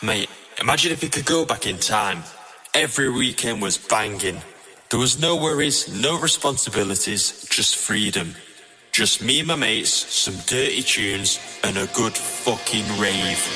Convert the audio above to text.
Mate, imagine if we could go back in time. Every weekend was banging. There was no worries, no responsibilities, just freedom. Just me and my mates, some dirty tunes, and a good fucking rave.